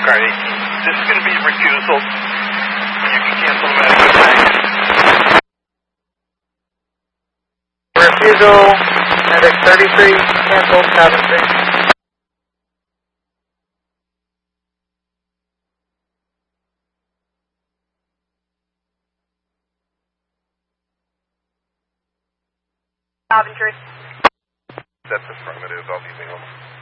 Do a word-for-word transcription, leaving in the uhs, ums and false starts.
Car eighteen. This is going to be recusal. You can cancel the medic. Refusal, medic thirty-three, cancel, cabin three. Cabin three. That's affirmative, I'll be available.